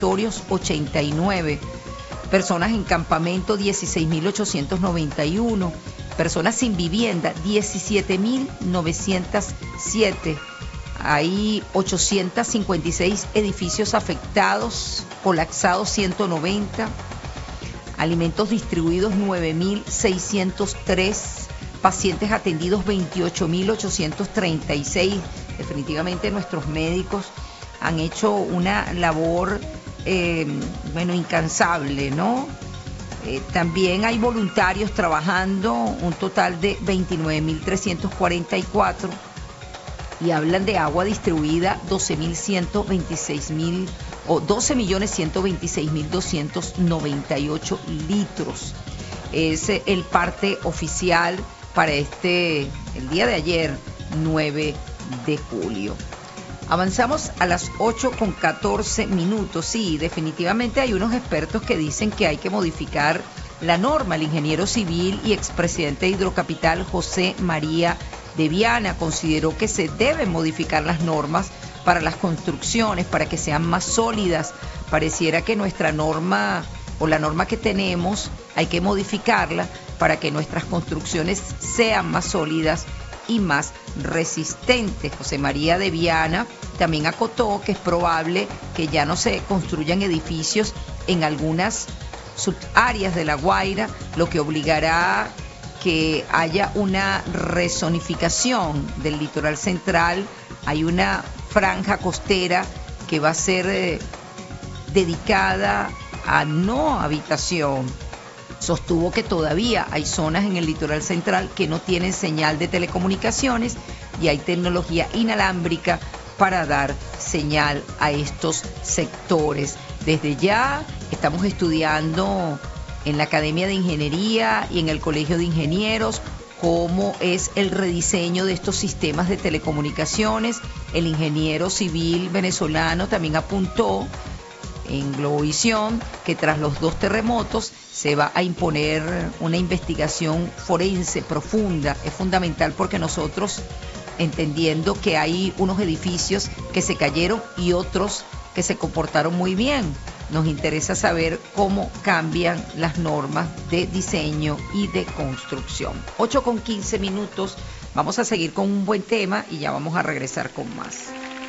89, personas en campamento 16.891, personas sin vivienda 17.907. Hay 856 edificios afectados, colapsados 190, alimentos distribuidos 9.603, pacientes atendidos 28.836. Definitivamente nuestros médicos han hecho una labor incansable, ¿no? También hay voluntarios trabajando, un total de 29.344, y hablan de agua distribuida 12.126.298 litros. Es el parte oficial para el día de ayer, 9 de julio. Avanzamos a las 8:14. Sí, definitivamente hay unos expertos que dicen que hay que modificar la norma. El ingeniero civil y expresidente de Hidrocapital, José María de Viana, consideró que se deben modificar las normas para las construcciones, para que sean más sólidas. Pareciera que nuestra norma o la norma que tenemos hay que modificarla para que nuestras construcciones sean más sólidas y más resistentes. José María de Viana también acotó que es probable que ya no se construyan edificios en algunas subáreas de La Guaira, lo que obligará que haya una rezonificación del litoral central. Hay una franja costera que va a ser dedicada a no habitación. Sostuvo que todavía hay zonas en el litoral central que no tienen señal de telecomunicaciones y hay tecnología inalámbrica para dar señal a estos sectores. Desde ya estamos estudiando en la Academia de Ingeniería y en el Colegio de Ingenieros cómo es el rediseño de estos sistemas de telecomunicaciones. El ingeniero civil venezolano también apuntó en Globovisión que tras los 2 terremotos se va a imponer una investigación forense profunda. Es fundamental porque nosotros, entendiendo que hay unos edificios que se cayeron y otros que se comportaron muy bien, nos interesa saber cómo cambian las normas de diseño y de construcción. 8:15. Vamos a seguir con un buen tema y ya vamos a regresar con más.